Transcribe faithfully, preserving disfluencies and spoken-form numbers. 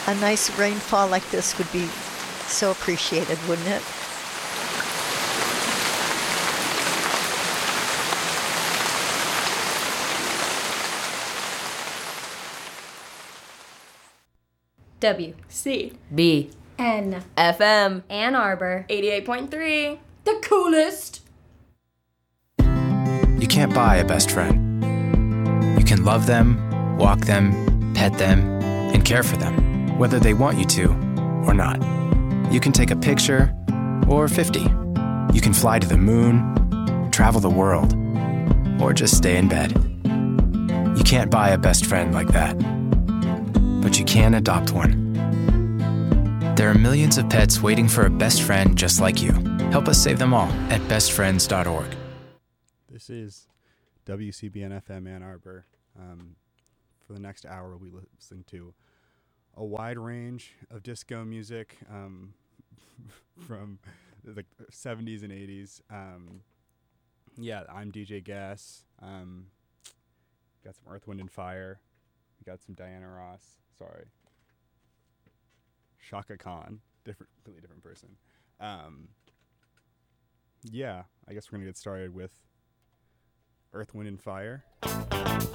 a nice rainfall like this would be so appreciated, wouldn't it? W C B N F M Ann Arbor eighty-eight point three. The coolest. You can't buy a best friend. You can love them, walk them, pet them, and care for them, whether they want you to or not. You can take a picture or fifty. You can fly to the moon, travel the world, or just stay in bed. You can't buy a best friend like that, but you can adopt one. There are millions of pets waiting for a best friend just like you. Help us save them all at best friends dot org. This is W C B N F M Ann Arbor. Um, for the next hour, we'll be listening to a wide range of disco music um, from the seventies and eighties. Um, yeah, I'm D J Gas. Um, got some Earth, Wind, and Fire. We got some Diana Ross. Sorry. Shaka Khan. Different, completely different person. Um, yeah, I guess we're going to get started with Earth, Wind, and Fire.